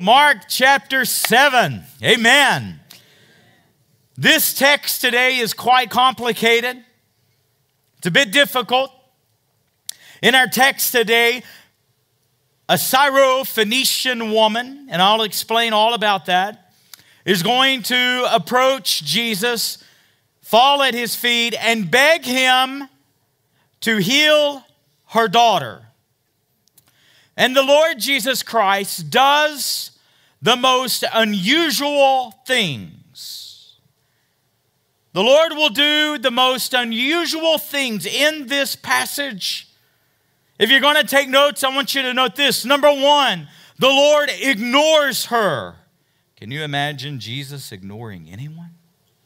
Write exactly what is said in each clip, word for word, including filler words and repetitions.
Mark chapter seven. Amen. This text today is quite complicated. It's a bit difficult. In our text today, a Syro-Phoenician woman, and I'll explain all about that, is going to approach Jesus, fall at his feet, and beg him to heal her daughter. And the Lord Jesus Christ does the most unusual things. The Lord will do the most unusual things in this passage. If you're going to take notes, I want you to note this. Number one, the Lord ignores her. Can you imagine Jesus ignoring anyone?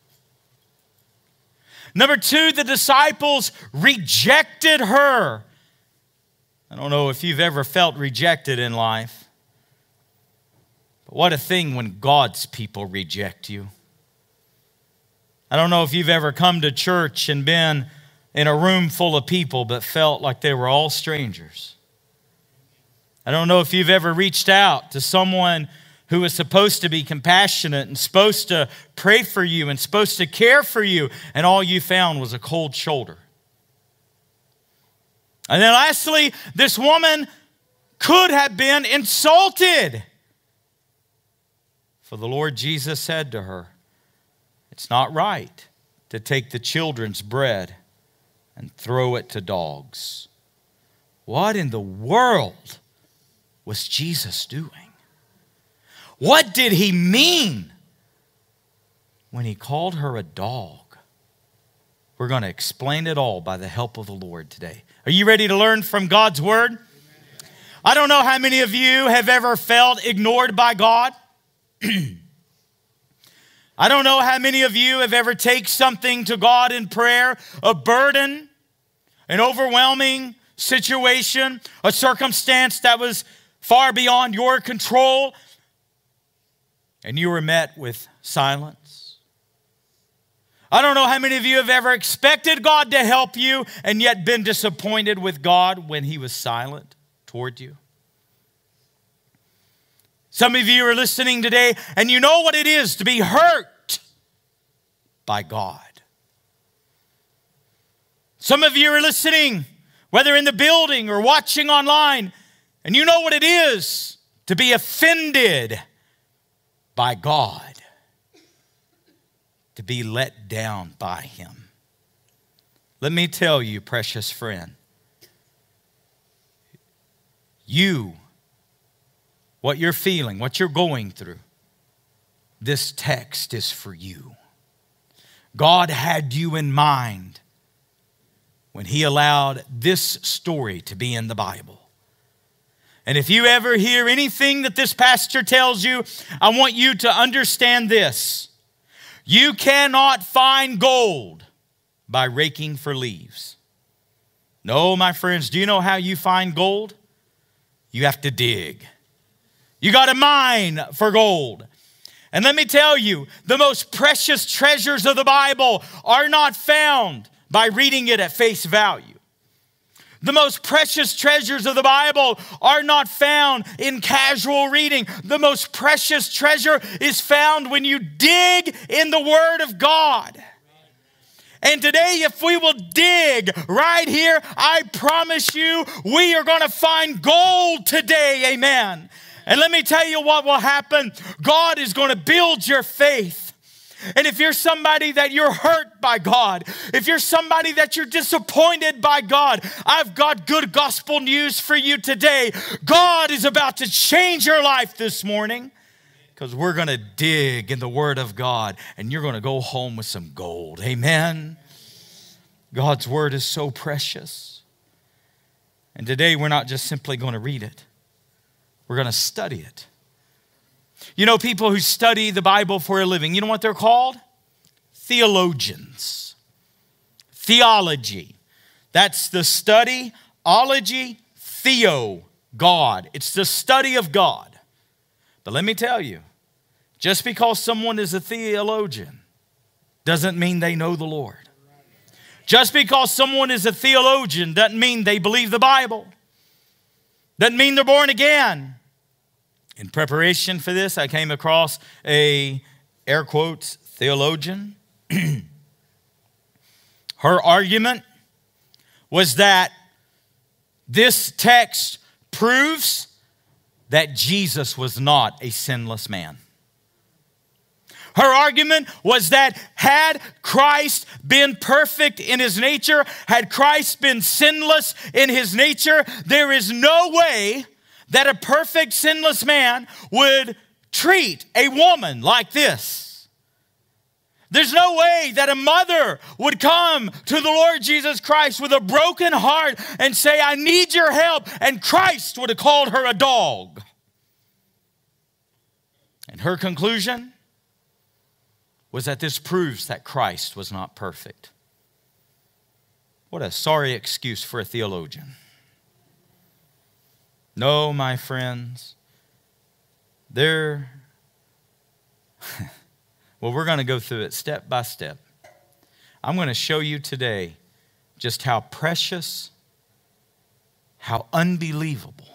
Number two, the disciples rejected her. I don't know if you've ever felt rejected in life, but what a thing when God's people reject you. I don't know if you've ever come to church and been in a room full of people but felt like they were all strangers. I don't know if you've ever reached out to someone who was supposed to be compassionate and supposed to pray for you and supposed to care for you, and all you found was a cold shoulder. And then lastly, this woman could have been insulted. For the Lord Jesus said to her, "It's not right to take the children's bread and throw it to dogs." What in the world was Jesus doing? What did he mean when he called her a dog? We're going to explain it all by the help of the Lord today. Are you ready to learn from God's word? I don't know how many of you have ever felt ignored by God. I don't know how many of you have ever taken something to God in prayer, a burden, an overwhelming situation, a circumstance that was far beyond your control, and you were met with silence. I don't know how many of you have ever expected God to help you and yet been disappointed with God when he was silent toward you. Some of you are listening today and you know what it is to be hurt by God. Some of you are listening, whether in the building or watching online, and you know what it is to be offended by God. To be let down by him. Let me tell you, precious friend, you, what you're feeling, what you're going through, this text is for you. God had you in mind when he allowed this story to be in the Bible. And if you ever hear anything that this pastor tells you, I want you to understand this. You cannot find gold by raking for leaves. No, my friends, do you know how you find gold? You have to dig. You got to mine for gold. And let me tell you, the most precious treasures of the Bible are not found by reading it at face value. The most precious treasures of the Bible are not found in casual reading. The most precious treasure is found when you dig in the Word of God. And today, if we will dig right here, I promise you, we are going to find gold today. Amen. And let me tell you what will happen. God is going to build your faith. And if you're somebody that you're hurt by God, if you're somebody that you're disappointed by God, I've got good gospel news for you today. God is about to change your life this morning because we're going to dig in the Word of God and you're going to go home with some gold. Amen. God's Word is so precious. And today we're not just simply going to read it. We're going to study it. You know, people who study the Bible for a living, you know what they're called? Theologians. Theology. That's the study, ology, theo, God. It's the study of God. But let me tell you, just because someone is a theologian doesn't mean they know the Lord. Just because someone is a theologian doesn't mean they believe the Bible. Doesn't mean they're born again. In preparation for this, I came across a, air quotes, theologian. Her argument was that this text proves that Jesus was not a sinless man. Her argument was that had Christ been perfect in his nature, had Christ been sinless in his nature, there is no way that a perfect sinless man would treat a woman like this. There's no way that a mother would come to the Lord Jesus Christ with a broken heart and say, I need your help, and Christ would have called her a dog. And her conclusion was that this proves that Christ was not perfect. What a sorry excuse for a theologian. No, my friends, there, well, we're going to go through it step by step. I'm going to show you today just how precious, how unbelievable,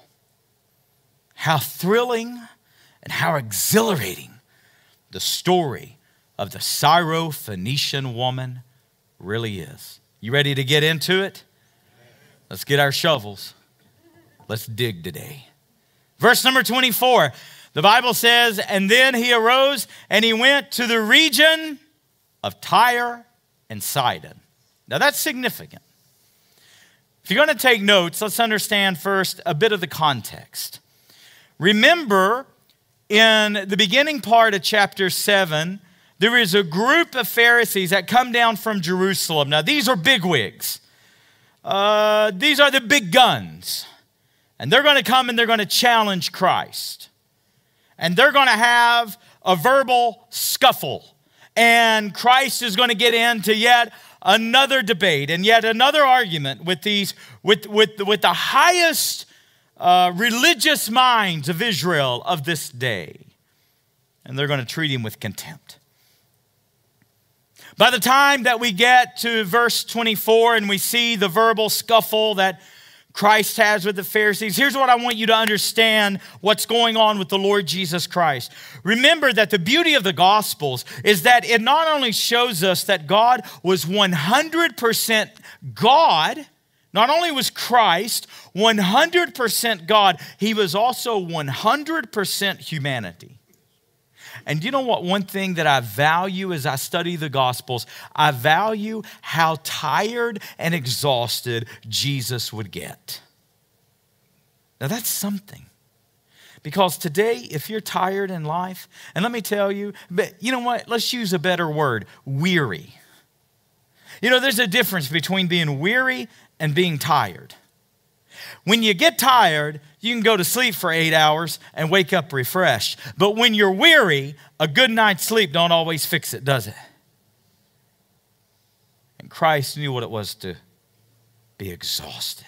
how thrilling, and how exhilarating the story of the Syrophoenician woman really is. You ready to get into it? Let's get our shovels. Let's dig today. Verse number twenty-four, the Bible says, and then he arose and he went to the region of Tyre and Sidon. Now that's significant. If you're going to take notes, let's understand first a bit of the context. Remember, in the beginning part of chapter seven, there is a group of Pharisees that come down from Jerusalem. Now, these are bigwigs. Uh, these are the big guns. And they're going to come and they're going to challenge Christ. And they're going to have a verbal scuffle. And Christ is going to get into yet another debate and yet another argument with these, with, with, with the highest uh, religious minds of Israel of this day. And they're going to treat him with contempt. By the time that we get to verse twenty-four and we see the verbal scuffle that Christ has with the Pharisees, here's what I want you to understand what's going on with the Lord Jesus Christ. Remember that the beauty of the Gospels is that it not only shows us that God was one hundred percent God, not only was Christ one hundred percent God, he was also one hundred percent humanity. And you know what? One thing that I value as I study the Gospels, I value how tired and exhausted Jesus would get. Now that's something. Because today, if you're tired in life, and let me tell you, but you know what? Let's use a better word, weary. You know, there's a difference between being weary and being tired. When you get tired, you can go to sleep for eight hours and wake up refreshed. But when you're weary, a good night's sleep don't always fix it, does it? And Christ knew what it was to be exhausted.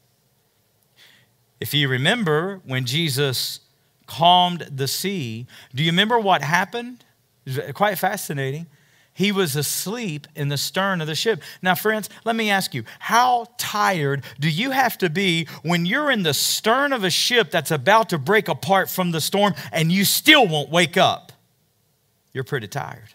If you remember when Jesus calmed the sea, do you remember what happened? It was quite fascinating. He was asleep in the stern of the ship. Now, friends, let me ask you, how tired do you have to be when you're in the stern of a ship that's about to break apart from the storm and you still won't wake up? You're pretty tired.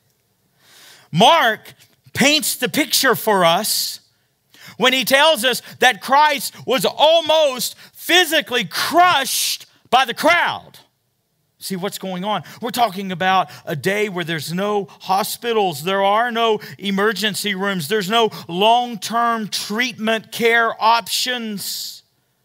Mark paints the picture for us when he tells us that Christ was almost physically crushed by the crowd. See what's going on. We're talking about a day where there's no hospitals, there are no emergency rooms, there's no long-term treatment care options.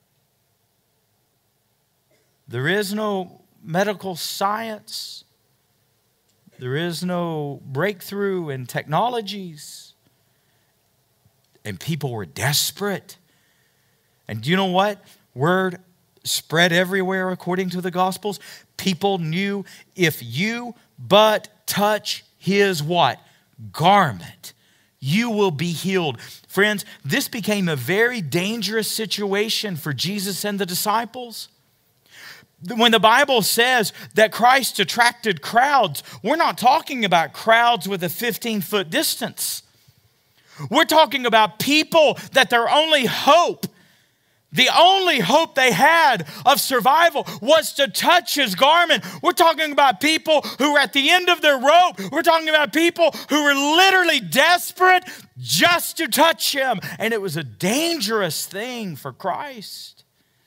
There is no medical science. There is no breakthrough in technologies. And people were desperate. And do you know what? Word spread everywhere according to the Gospels. People knew if you but touch his what? Garment, you will be healed. Friends, this became a very dangerous situation for Jesus and the disciples. When the Bible says that Christ attracted crowds, we're not talking about crowds with a fifteen-foot distance. We're talking about people that their only hope The only hope they had of survival was to touch his garment. We're talking about people who were at the end of their rope. We're talking about people who were literally desperate just to touch him. And it was a dangerous thing for Christ.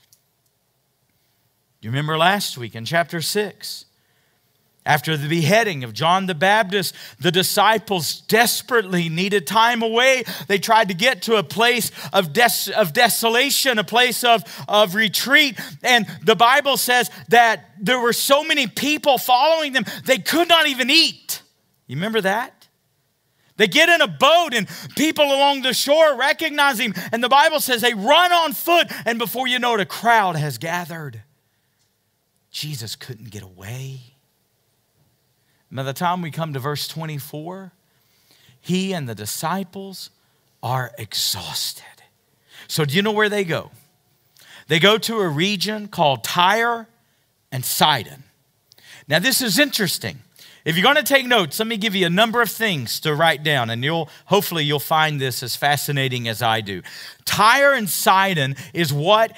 You remember last week in chapter six, after the beheading of John the Baptist, the disciples desperately needed time away. They tried to get to a place of, des- of desolation, a place of, of retreat. And the Bible says that there were so many people following them, they could not even eat. You remember that? They get in a boat and people along the shore recognize him. And the Bible says they run on foot. And before you know it, a crowd has gathered. Jesus couldn't get away. By the time we come to verse twenty-four, he and the disciples are exhausted. So do you know where they go? They go to a region called Tyre and Sidon. Now this is interesting. If you're going to take notes, let me give you a number of things to write down, and you'll hopefully you'll find this as fascinating as I do. Tyre and Sidon is what